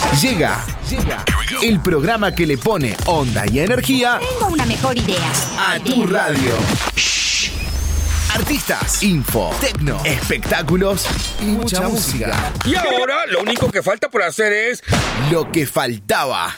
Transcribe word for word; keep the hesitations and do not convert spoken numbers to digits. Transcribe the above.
Llega, llega el programa que le pone onda y energía. Tengo una mejor idea. A tu radio. Artistas, info, tecno, espectáculos y mucha música. Y ahora lo único que falta por hacer es lo que faltaba.